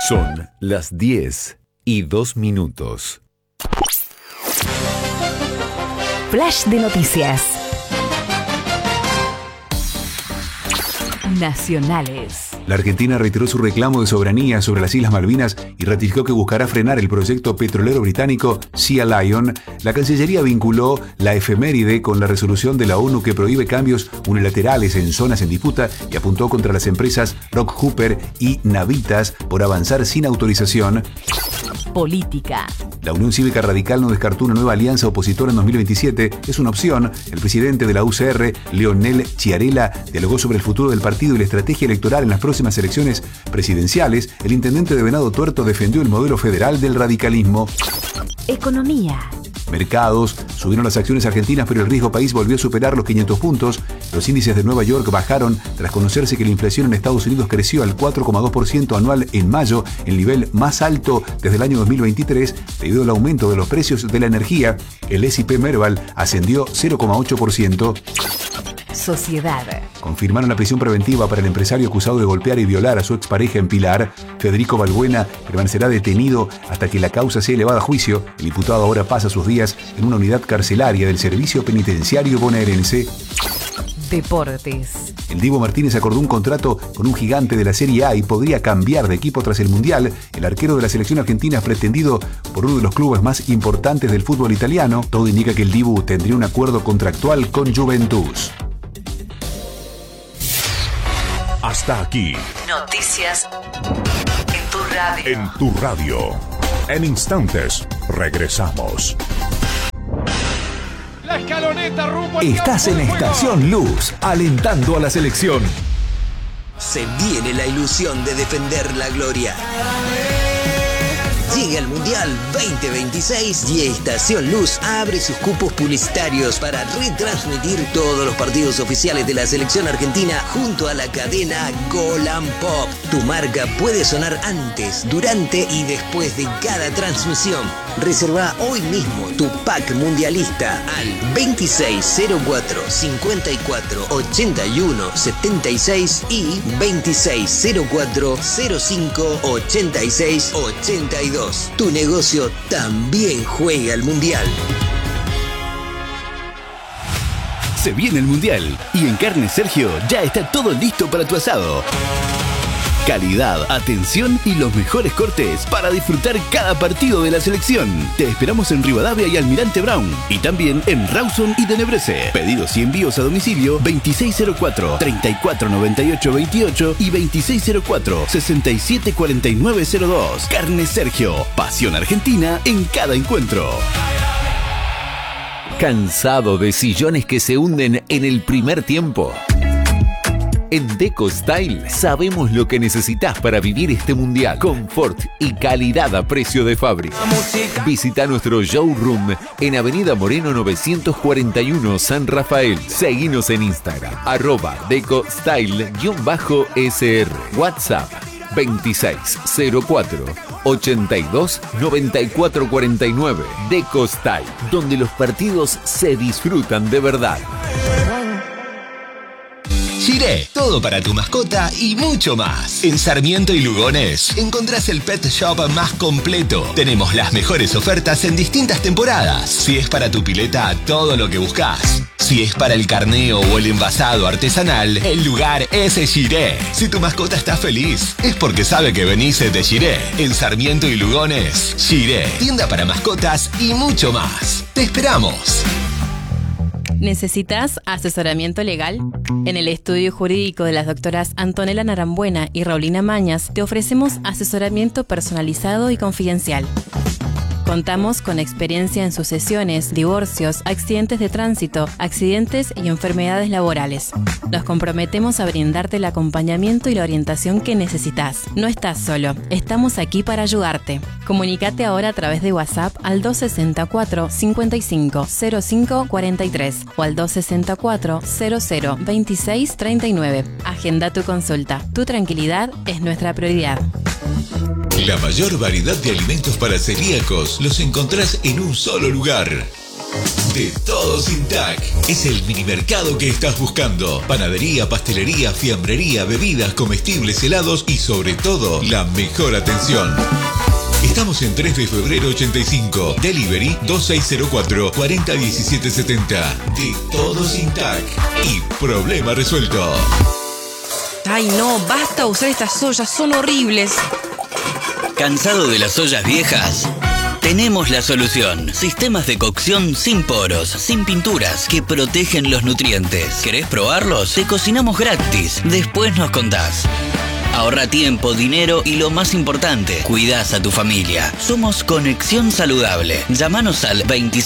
Son las 10:02. Flash de noticias. Nacionales. La Argentina reiteró su reclamo de soberanía sobre las Islas Malvinas y ratificó que buscará frenar el proyecto petrolero británico Sea Lion. La Cancillería vinculó la efeméride con la resolución de la ONU que prohíbe cambios unilaterales en zonas en disputa y apuntó contra las empresas Rock Hooper y Navitas por avanzar sin autorización. Política. La Unión Cívica Radical no descartó una nueva alianza opositora en 2027. Es una opción. El presidente de la UCR, Leonel Sciarella, dialogó sobre el futuro del partido y la estrategia electoral en las próximas elecciones presidenciales. El intendente de Venado Tuerto defendió el modelo federal del radicalismo. Economía. Mercados. Subieron las acciones argentinas, pero el riesgo país volvió a superar los 500 puntos. Los índices de Nueva York bajaron tras conocerse que la inflación en Estados Unidos creció al 4,2% anual en mayo, el nivel más alto desde el año 2023, debido al aumento de los precios de la energía. El S&P Merval ascendió 0,8%. Sociedad. Confirmaron la prisión preventiva para el empresario acusado de golpear y violar a su expareja en Pilar. Federico Balbuena permanecerá detenido hasta que la causa sea elevada a juicio. El imputado ahora pasa sus días en una unidad carcelaria del Servicio Penitenciario bonaerense. Deportes. El Dibu Martínez acordó un contrato con un gigante de la Serie A y podría cambiar de equipo tras el Mundial. El arquero de la selección argentina es pretendido por uno de los clubes más importantes del fútbol italiano. Todo indica que el Dibu tendría un acuerdo contractual con Juventus. Hasta aquí. Noticias en tu radio. En tu radio. En instantes, regresamos. La escaloneta rumbo al Estás en Estación Luz, alentando a la selección. Se viene la ilusión de defender la gloria. Llega el Mundial 2026 y Estación Luz abre sus cupos publicitarios para retransmitir todos los partidos oficiales de la selección argentina junto a la cadena Golan Pop. Tu marca puede sonar antes, durante y después de cada transmisión. Reserva hoy mismo tu pack mundialista al 2604 54 81 76 y 2604 05 86 82. Tu negocio también juega al Mundial. Se viene el Mundial y en Carnes Sergio ya está todo listo para tu asado. Calidad, atención y los mejores cortes para disfrutar cada partido de la selección. Te esperamos en Rivadavia y Almirante Brown y también en Rawson y Tenebrese. Pedidos y envíos a domicilio 2604 3498 28 y 2604 674902. Carnes Sergio, pasión argentina en cada encuentro. ¿Cansado de sillones que se hunden en el primer tiempo? En Deco Style sabemos lo que necesitas para vivir este mundial. Confort y calidad a precio de fábrica. Visita nuestro showroom en Avenida Moreno 941 San Rafael. Seguinos en Instagram @DecoStyle_SR. WhatsApp 2604 82 94 49. Deco Style, donde los partidos se disfrutan de verdad. Giré, todo para tu mascota y mucho más. En Sarmiento y Lugones encontrás el pet shop más completo. Tenemos las mejores ofertas en distintas temporadas. Si es para tu pileta, todo lo que buscas. Si es para el carneo o el envasado artesanal, el lugar es Giré. Si tu mascota está feliz, es porque sabe que venís de Giré. En Sarmiento y Lugones, Giré, tienda para mascotas y mucho más. ¡Te esperamos! ¿Necesitas asesoramiento legal? En el estudio jurídico de las doctoras Antonella Narambuena y Raulina Mañas te ofrecemos asesoramiento personalizado y confidencial. Contamos con experiencia en sucesiones, divorcios, accidentes de tránsito, accidentes y enfermedades laborales. Nos comprometemos a brindarte el acompañamiento y la orientación que necesitas. No estás solo, estamos aquí para ayudarte. Comunícate ahora a través de WhatsApp al 264 55 05 43 o al 264 00 26 39. Agenda tu consulta. Tu tranquilidad es nuestra prioridad. La mayor variedad de alimentos para celíacos los encontrás en un solo lugar. De Todo Sin TAC. Es el minimercado que estás buscando. Panadería, pastelería, fiambrería, bebidas, comestibles, helados y sobre todo, la mejor atención. Estamos en 3 de febrero 85. Delivery 2604-401770. De Todo Sin TAC. Y problema resuelto. Ay, no, basta usar estas ollas, son horribles. ¿Cansado de las ollas viejas? Tenemos la solución. Sistemas de cocción sin poros, sin pinturas, que protegen los nutrientes. ¿Querés probarlos? Te cocinamos gratis. Después nos contás. Ahorra tiempo, dinero y lo más importante, cuidás a tu familia. Somos Conexión Saludable. Llámanos al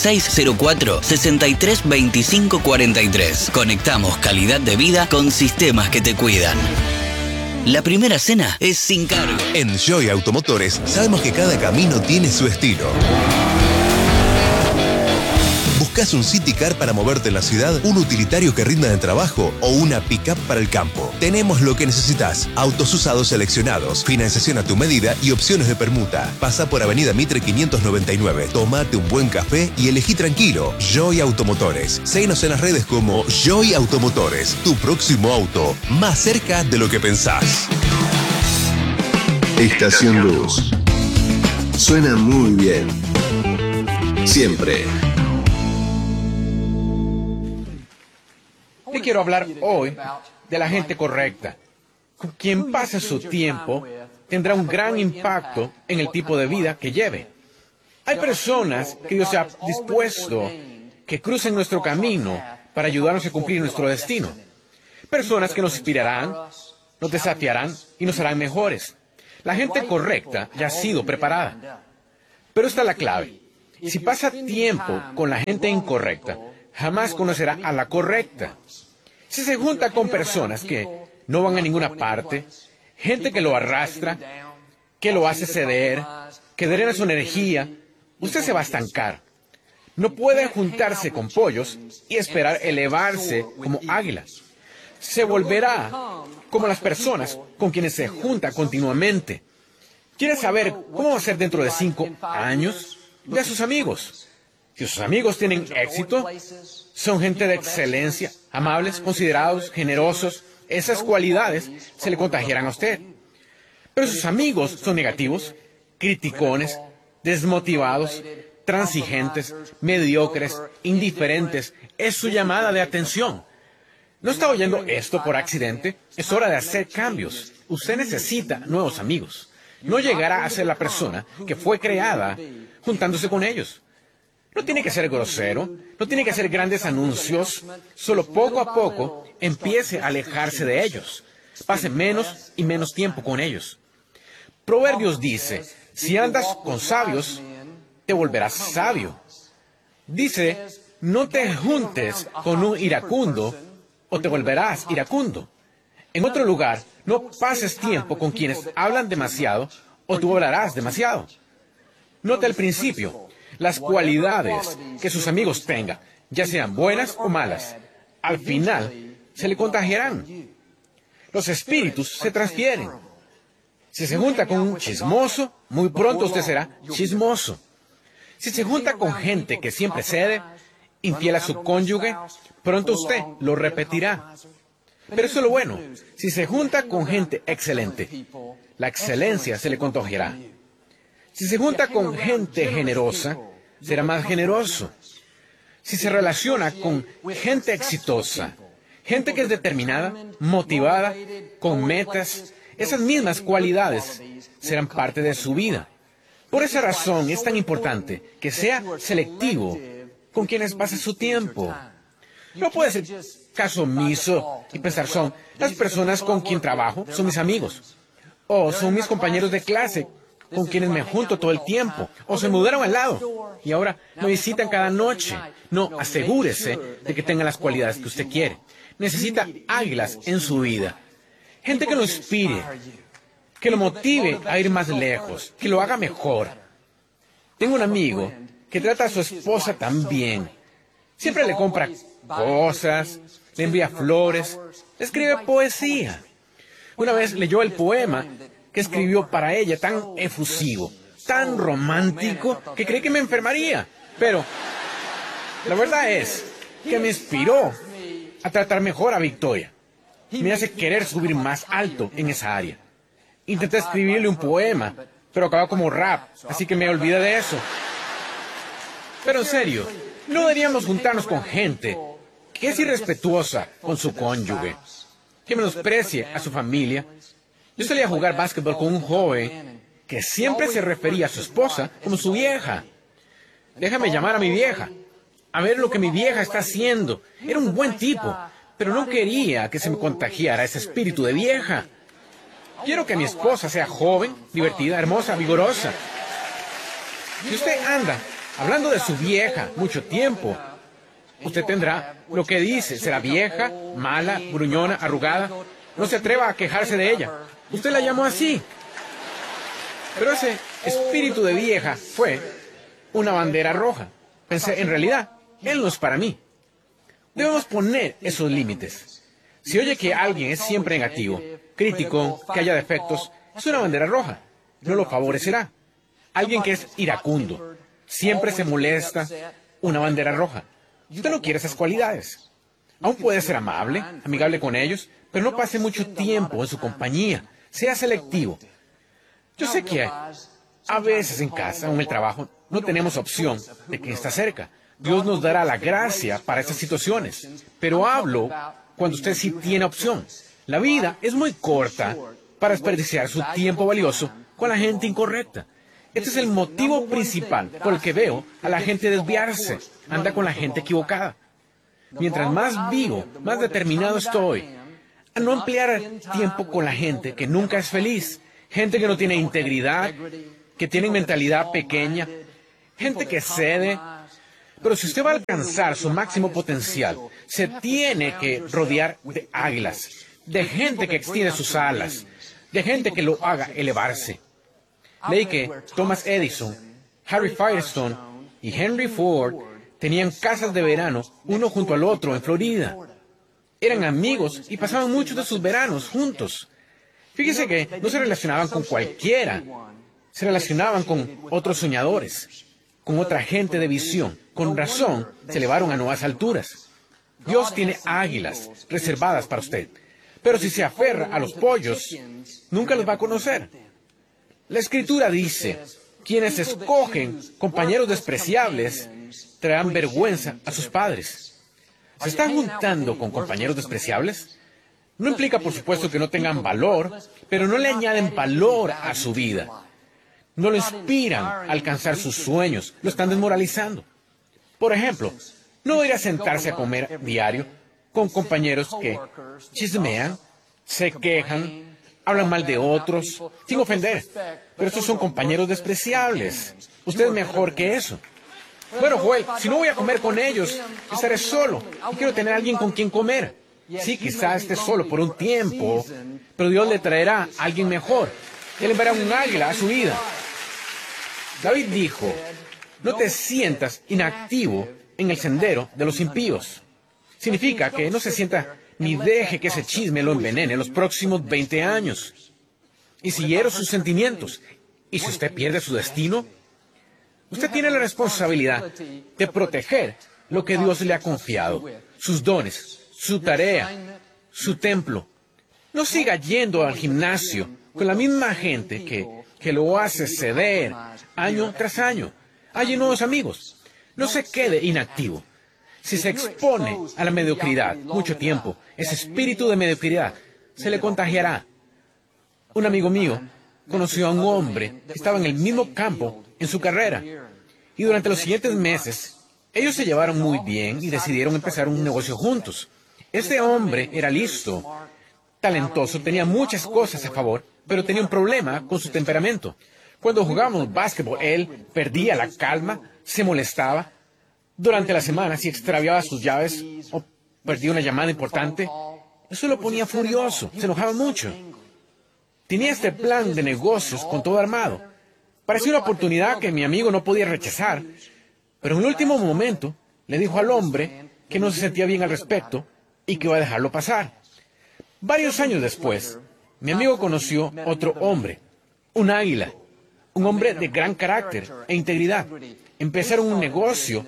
2604-632543. Conectamos calidad de vida con sistemas que te cuidan. La primera cena es sin cargo. En Joy Automotores sabemos que cada camino tiene su estilo. ¿Buscas un City Car para moverte en la ciudad? ¿Un utilitario que rinda en el trabajo? ¿O una pick-up para el campo? Tenemos lo que necesitas. Autos usados seleccionados, financiación a tu medida y opciones de permuta. Pasa por Avenida Mitre 599. Tómate un buen café y elegí tranquilo. Joy Automotores. Síguenos en las redes como Joy Automotores. Tu próximo auto, más cerca de lo que pensás. Estación Luz. Suena muy bien. Siempre. Y quiero hablar hoy de la gente correcta. Con quien pase su tiempo tendrá un gran impacto en el tipo de vida que lleve. Hay personas que Dios ha dispuesto que crucen nuestro camino para ayudarnos a cumplir nuestro destino. Personas que nos inspirarán, nos desafiarán y nos harán mejores. La gente correcta ya ha sido preparada. Pero esta es la clave. Si pasa tiempo con la gente incorrecta, jamás conocerá a la correcta. Si se junta con personas que no van a ninguna parte, gente que lo arrastra, que lo hace ceder, que drena su energía, usted se va a estancar. No puede juntarse con pollos y esperar elevarse como águilas. Se volverá como las personas con quienes se junta continuamente. ¿Quiere saber cómo va a ser dentro de 5 años? Ve a sus amigos. Si sus amigos tienen éxito, son gente de excelencia, amables, considerados, generosos, esas cualidades se le contagiarán a usted. Pero sus amigos son negativos, criticones, desmotivados, transigentes, mediocres, indiferentes. Es su llamada de atención. ¿No está oyendo esto por accidente? Es hora de hacer cambios. Usted necesita nuevos amigos. No llegará a ser la persona que fue creada juntándose con ellos. No tiene que ser grosero, no tiene que hacer grandes anuncios, solo poco a poco empiece a alejarse de ellos. Pase menos y menos tiempo con ellos. Proverbios dice, si andas con sabios, te volverás sabio. Dice, no te juntes con un iracundo o te volverás iracundo. En otro lugar, no pases tiempo con quienes hablan demasiado o tú hablarás demasiado. Nota el principio. Las cualidades que sus amigos tengan, ya sean buenas o malas, al final se le contagiarán. Los espíritus se transfieren. Si se junta con un chismoso, muy pronto usted será chismoso. Si se junta con gente que siempre cede, infiel a su cónyuge, pronto usted lo repetirá. Pero eso es lo bueno. Si se junta con gente excelente, la excelencia se le contagiará. Si se junta con gente generosa, será más generoso. Si se relaciona con gente exitosa, gente que es determinada, motivada, con metas, esas mismas cualidades serán parte de su vida. Por esa razón es tan importante que sea selectivo con quienes pasa su tiempo. No puede ser caso omiso y pensar son las personas con quien trabajo, son mis amigos, o son mis compañeros de clase, con quienes me junto todo el tiempo, o se mudaron al lado y ahora me visitan cada noche. No, asegúrese de que tengan las cualidades que usted quiere. Necesita águilas en su vida. Gente que lo inspire, que lo motive a ir más lejos, que lo haga mejor. Tengo un amigo que trata a su esposa tan bien. Siempre le compra cosas, le envía flores, le escribe poesía. Una vez leyó el poema que escribió para ella, tan efusivo, tan romántico, que creí que me enfermaría. Pero La verdad es que me inspiró a tratar mejor a Victoria. Me hace querer subir más alto en esa área. Intenté escribirle un poema, pero acaba como rap, así que me olvidé de eso. Pero en serio, no deberíamos juntarnos con gente que es irrespetuosa con su cónyuge, que menosprecie a su familia. Yo solía jugar básquetbol con un joven que siempre se refería a su esposa como su vieja. Déjame llamar a mi vieja, a ver lo que mi vieja está haciendo. Era un buen tipo, pero no quería que se me contagiara ese espíritu de vieja. Quiero que mi esposa sea joven, divertida, hermosa, vigorosa. Si usted anda hablando de su vieja mucho tiempo, usted tendrá lo que dice. Será vieja, mala, gruñona, arrugada. No se atreva a quejarse de ella. Usted la llamó así. Pero ese espíritu de vieja fue una bandera roja. Pensé, en realidad, él no es para mí. Debemos poner esos límites. Si oye que alguien es siempre negativo, crítico, que haya defectos, es una bandera roja. No lo favorecerá. Alguien que es iracundo, siempre se molesta, una bandera roja. Usted no quiere esas cualidades. Aún puede ser amable, amigable con ellos, pero no pase mucho tiempo en su compañía. Sea selectivo. Yo sé que a veces en casa o en el trabajo no tenemos opción de quien está cerca. Dios nos dará la gracia para estas situaciones. Pero hablo cuando usted sí tiene opción. La vida es muy corta para desperdiciar su tiempo valioso con la gente incorrecta. Este es el motivo principal por el que veo a la gente desviarse. Anda con la gente equivocada. Mientras más vivo, más determinado estoy a no emplear tiempo con la gente que nunca es feliz. Gente que no tiene integridad, que tiene mentalidad pequeña, gente que cede. Pero si usted va a alcanzar su máximo potencial, se tiene que rodear de águilas, de gente que extiende sus alas, de gente que lo haga elevarse. Leí que Thomas Edison, Harry Firestone y Henry Ford tenían casas de verano uno junto al otro en Florida. Eran amigos y pasaban muchos de sus veranos juntos. Fíjese que no se relacionaban con cualquiera, se relacionaban con otros soñadores, con otra gente de visión. Con razón, se elevaron a nuevas alturas. Dios tiene águilas reservadas para usted, pero si se aferra a los pollos, nunca los va a conocer. La Escritura dice, quienes escogen compañeros despreciables traerán vergüenza a sus padres. ¿Se están juntando con compañeros despreciables? No implica, por supuesto, que no tengan valor, pero no le añaden valor a su vida. No lo inspiran a alcanzar sus sueños, lo están desmoralizando. Por ejemplo, no debería sentarse a comer diario con compañeros que chismean, se quejan, hablan mal de otros, sin ofender. Pero estos son compañeros despreciables. Usted es mejor que eso. Bueno, Joel, si no voy a comer con ellos, estaré solo. Y quiero tener a alguien con quien comer. Sí, quizás esté solo por un tiempo, pero Dios le traerá a alguien mejor. Él enviará un águila a su vida. David dijo, no te sientas inactivo en el sendero de los impíos. Significa que no se sienta ni deje que ese chisme lo envenene los próximos 20 años. Y si hiero sus sentimientos, y si usted pierde su destino, usted tiene la responsabilidad de proteger lo que Dios le ha confiado, sus dones, su tarea, su templo. No siga yendo al gimnasio con la misma gente que lo hace ceder año tras año. Hay nuevos amigos. No se quede inactivo. Si se expone a la mediocridad mucho tiempo, ese espíritu de mediocridad se le contagiará. Un amigo mío conoció a un hombre que estaba en el mismo campo en su carrera. Y durante los siguientes meses, ellos se llevaron muy bien y decidieron empezar un negocio juntos. Este hombre era listo, talentoso, tenía muchas cosas a favor, pero tenía un problema con su temperamento. Cuando jugábamos básquetbol, él perdía la calma, se molestaba. Durante la semana, si extraviaba sus llaves o perdía una llamada importante, eso lo ponía furioso, se enojaba mucho. Tenía este plan de negocios con todo armado. Parecía una oportunidad que mi amigo no podía rechazar, pero en el último momento le dijo al hombre que no se sentía bien al respecto y que iba a dejarlo pasar. Varios años después, mi amigo conoció otro hombre, un águila, un hombre de gran carácter e integridad. Empezaron un negocio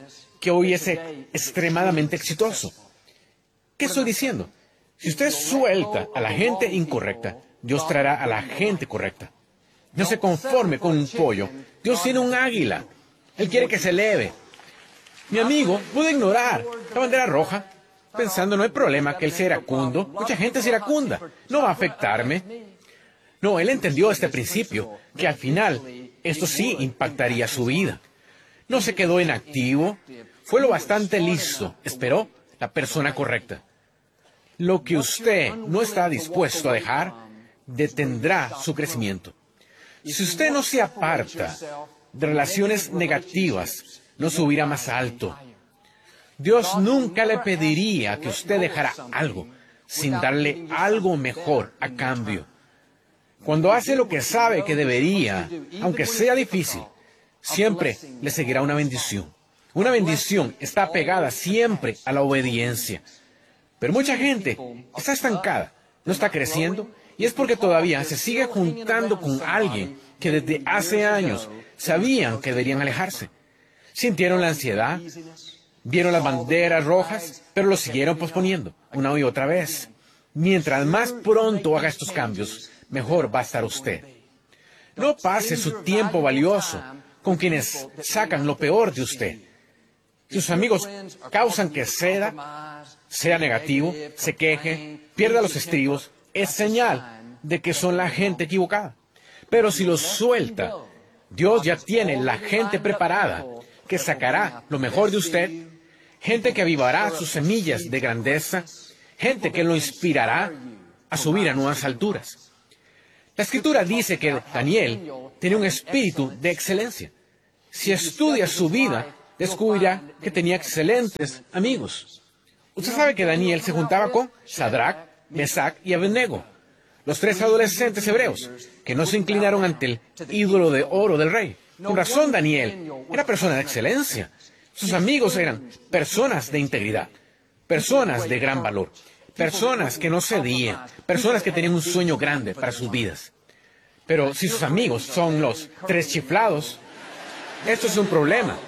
que hoy es extremadamente exitoso. ¿Qué estoy diciendo? Si usted suelta a la gente incorrecta, Dios traerá a la gente correcta. No se conforme con un pollo. Dios tiene un águila. Él quiere que se eleve. Mi amigo pudo ignorar la bandera roja, pensando no hay problema que él sea iracundo. Mucha gente es iracunda. No va a afectarme. No, él entendió este principio, que al final esto sí impactaría su vida. No se quedó inactivo. Fue lo bastante listo. Esperó la persona correcta. Lo que usted no está dispuesto a dejar detendrá su crecimiento. Si usted no se aparta de relaciones negativas, no subirá más alto. Dios nunca le pediría que usted dejara algo sin darle algo mejor a cambio. Cuando hace lo que sabe que debería, aunque sea difícil, siempre le seguirá una bendición. Una bendición está pegada siempre a la obediencia. Pero mucha gente está estancada, no está creciendo, y es porque todavía se sigue juntando con alguien que desde hace años sabían que deberían alejarse. Sintieron la ansiedad, vieron las banderas rojas, pero lo siguieron posponiendo una y otra vez. Mientras más pronto haga estos cambios, mejor va a estar usted. No pase su tiempo valioso con quienes sacan lo peor de usted. Si sus amigos causan que sea negativo, se queje, pierda los estribos, es señal de que son la gente equivocada. Pero si los suelta, Dios ya tiene la gente preparada que sacará lo mejor de usted, gente que avivará sus semillas de grandeza, gente que lo inspirará a subir a nuevas alturas. La Escritura dice que Daniel tenía un espíritu de excelencia. Si estudia su vida, descubrirá que tenía excelentes amigos. Usted sabe que Daniel se juntaba con Sadrach, Mesach y Abednego, los 3 adolescentes hebreos que no se inclinaron ante el ídolo de oro del rey. Con razón, Daniel era persona de excelencia. Sus amigos eran personas de integridad, personas de gran valor, personas que no cedían, personas que tenían un sueño grande para sus vidas. Pero si sus amigos son los 3 chiflados, esto es un problema.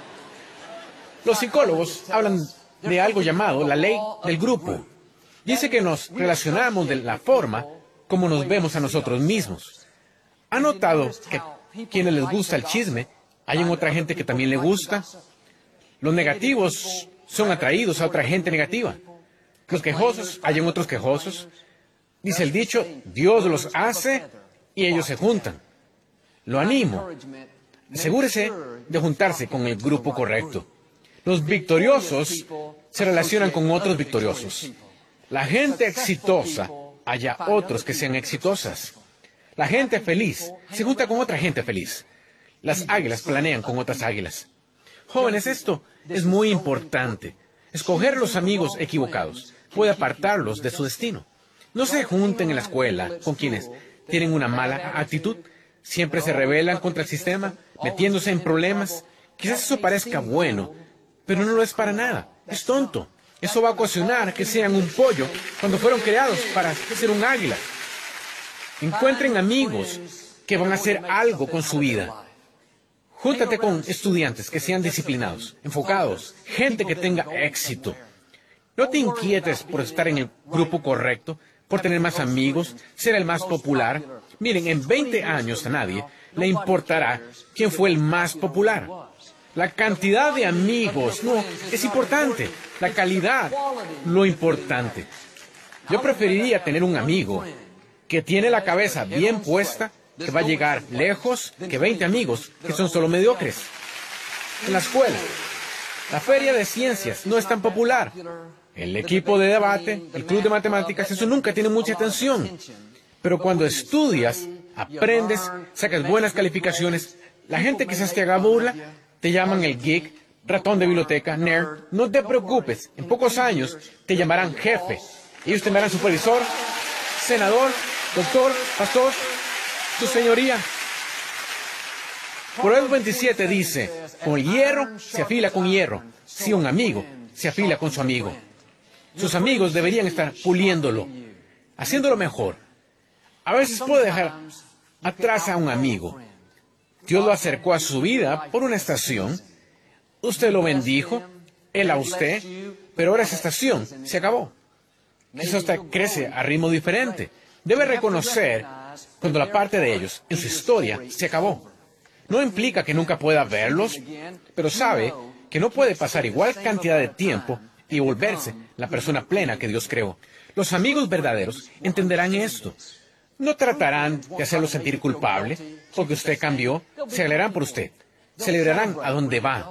Los psicólogos hablan de algo llamado la ley del grupo. Dice que nos relacionamos de la forma como nos vemos a nosotros mismos. ¿Ha notado que a quienes les gusta el chisme, hay en otra gente que también le gusta? Los negativos son atraídos a otra gente negativa. Los quejosos, hay en otros quejosos. Dice el dicho, Dios los hace y ellos se juntan. Lo animo. Asegúrese de juntarse con el grupo correcto. Los victoriosos se relacionan con otros victoriosos. La gente exitosa haya otros que sean exitosas. La gente feliz se junta con otra gente feliz. Las águilas planean con otras águilas. Jóvenes, esto es muy importante. Escoger los amigos equivocados puede apartarlos de su destino. No se junten en la escuela con quienes tienen una mala actitud. Siempre se rebelan contra el sistema, metiéndose en problemas. Quizás eso parezca bueno, pero no lo es para nada. Es tonto. Eso va a ocasionar que sean un pollo cuando fueron creados para ser un águila. Encuentren amigos que van a hacer algo con su vida. Júntate con estudiantes que sean disciplinados, enfocados, gente que tenga éxito. No te inquietes por estar en el grupo correcto, por tener más amigos, ser el más popular. Miren, en 20 años a nadie le importará quién fue el más popular. La cantidad de amigos no es importante, la calidad lo importante. Yo preferiría tener un amigo que tiene la cabeza bien puesta, que va a llegar lejos, que 20 amigos que son solo mediocres. En la escuela, la feria de ciencias no es tan popular. El equipo de debate, el club de matemáticas, eso nunca tiene mucha atención. Pero cuando estudias, aprendes, sacas buenas calificaciones, la gente quizás te haga burla, te llaman el geek, ratón de biblioteca, nerd. No te preocupes, en pocos años te llamarán jefe. Ellos te llamarán supervisor, senador, doctor, pastor, tu señoría. Proverbios 27 dice, con hierro se afila con hierro, si un amigo se afila con su amigo. Sus amigos deberían estar puliéndolo, haciéndolo mejor. A veces puede dejar atrás a un amigo. Dios lo acercó a su vida por una estación. Usted lo bendijo. él a usted, pero ahora esa estación se acabó. Quizás usted crece a ritmo diferente. Debe reconocer cuando la parte de ellos en su historia se acabó. No implica que nunca pueda verlos, pero sabe que no puede pasar igual cantidad de tiempo y volverse la persona plena que Dios creó. Los amigos verdaderos entenderán esto. No tratarán de hacerlo sentir culpable porque usted cambió, se alegrarán por usted, celebrarán a donde va.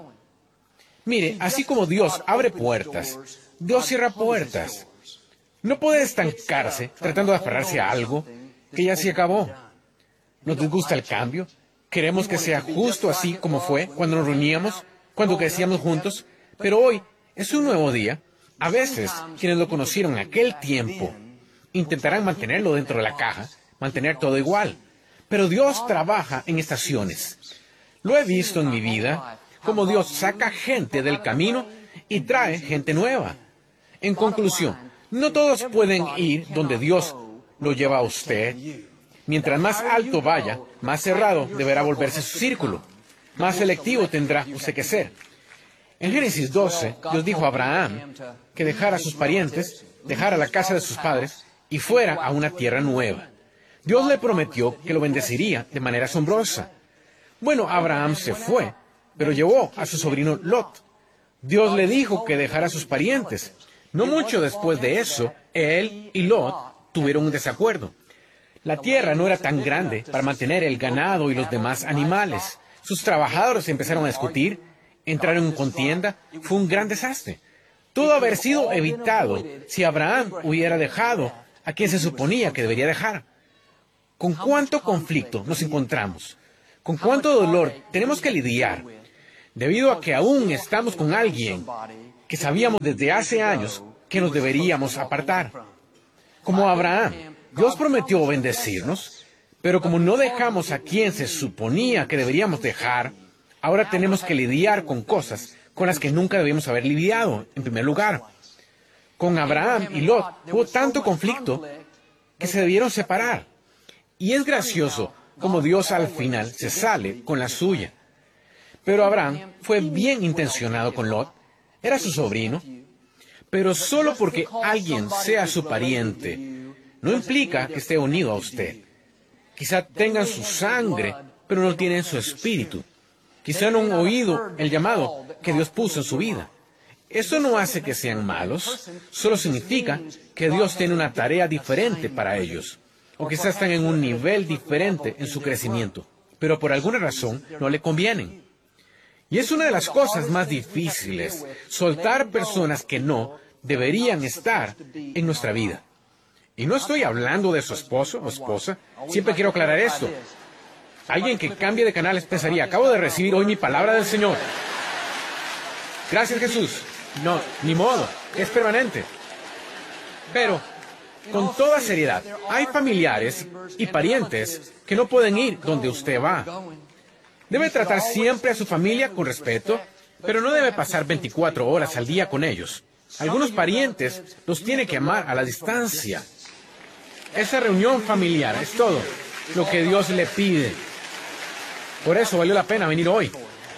Mire, así como Dios abre puertas, Dios cierra puertas. No puede estancarse tratando de aferrarse a algo que ya se acabó. ¿Nos disgusta el cambio? Queremos que sea justo así como fue cuando nos reuníamos, cuando crecíamos juntos, pero hoy es un nuevo día. A veces, quienes lo conocieron en aquel tiempo intentarán mantenerlo dentro de la caja, mantener todo igual. Pero Dios trabaja en estaciones. Lo he visto en mi vida, como Dios saca gente del camino y trae gente nueva. En conclusión, no todos pueden ir donde Dios lo lleva a usted. Mientras más alto vaya, más cerrado deberá volverse su círculo. Más selectivo tendrá usted que ser. En Génesis 12, Dios dijo a Abraham que dejara a sus parientes, dejara la casa de sus padres y fuera a una tierra nueva. Dios le prometió que lo bendeciría de manera asombrosa. Bueno, Abraham se fue, pero llevó a su sobrino Lot. Dios le dijo que dejara a sus parientes. No mucho después de eso, él y Lot tuvieron un desacuerdo. La tierra no era tan grande para mantener el ganado y los demás animales. Sus trabajadores empezaron a discutir, entraron en contienda, fue un gran desastre. Todo haber sido evitado si Abraham hubiera dejado a quien se suponía que debería dejar. ¿Con cuánto conflicto nos encontramos? ¿Con cuánto dolor tenemos que lidiar? Debido a que aún estamos con alguien que sabíamos desde hace años que nos deberíamos apartar. Como Abraham, Dios prometió bendecirnos, pero como no dejamos a quien se suponía que deberíamos dejar, ahora tenemos que lidiar con cosas con las que nunca debíamos haber lidiado, en primer lugar. Con Abraham y Lot hubo tanto conflicto que se debieron separar. Y es gracioso como Dios al final se sale con la suya. Pero Abraham fue bien intencionado con Lot, era su sobrino, pero solo porque alguien sea su pariente, no implica que esté unido a usted. Quizá tengan su sangre, pero no tienen su espíritu. Quizá no han oído el llamado que Dios puso en su vida. Eso no hace que sean malos, solo significa que Dios tiene una tarea diferente para ellos. O quizás están en un nivel diferente en su crecimiento, pero por alguna razón no le convienen. Y es una de las cosas más difíciles, soltar personas que no deberían estar en nuestra vida. Y no estoy hablando de su esposo o esposa, siempre quiero aclarar esto. Alguien que cambie de canales pensaría, acabo de recibir hoy mi palabra del Señor. Gracias, Jesús. No, ni modo, es permanente. Pero, con toda seriedad, hay familiares y parientes que no pueden ir donde usted va. Debe tratar siempre a su familia con respeto, pero no debe pasar 24 horas al día con ellos. Algunos parientes los tiene que amar a la distancia. Esa reunión familiar es todo lo que Dios le pide. Por eso valió la pena venir hoy.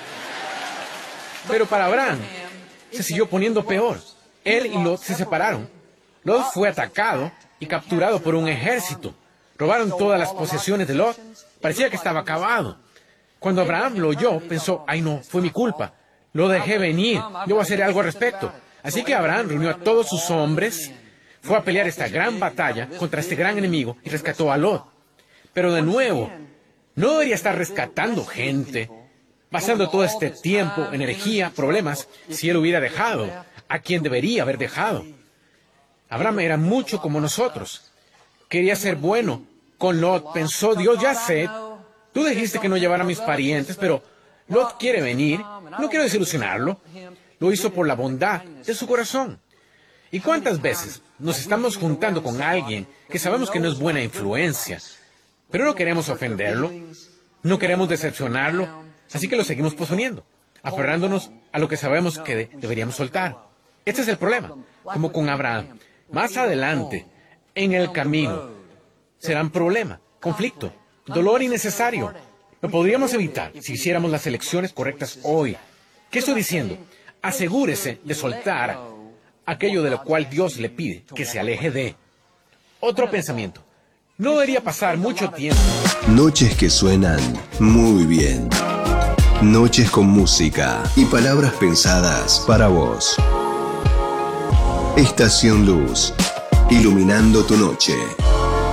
Pero para Abraham se siguió poniendo peor. Él y Lot se separaron. Lot fue atacado y capturado por un ejército. Robaron todas las posesiones de Lot. Parecía que estaba acabado. Cuando Abraham lo oyó, pensó, ay no, fue mi culpa. Lo dejé venir, yo voy a hacer algo al respecto. Así que Abraham reunió a todos sus hombres, fue a pelear esta gran batalla contra este gran enemigo y rescató a Lot. Pero de nuevo, no debería estar rescatando gente, pasando todo este tiempo, energía, problemas, si él hubiera dejado a quien debería haber dejado. Abraham era mucho como nosotros. Quería ser bueno. Con Lot pensó, Dios, ya sé, tú dijiste que no llevara a mis parientes, pero Lot quiere venir, no quiero desilusionarlo. Lo hizo por la bondad de su corazón. ¿Y cuántas veces nos estamos juntando con alguien que sabemos que no es buena influencia, pero no queremos ofenderlo, no queremos decepcionarlo, así que lo seguimos posponiendo, aferrándonos a lo que sabemos que deberíamos soltar? Este es el problema, como con Abraham. Más adelante, en el camino, será un problema, conflicto, dolor innecesario. Lo podríamos evitar si hiciéramos las elecciones correctas hoy. ¿Qué estoy diciendo? asegúrese de soltar aquello de lo cual Dios le pide que se aleje de. Otro pensamiento. No debería pasar mucho tiempo. Noches que suenan muy bien. Noches con música y palabras pensadas para vos. Estación Luz, iluminando tu noche.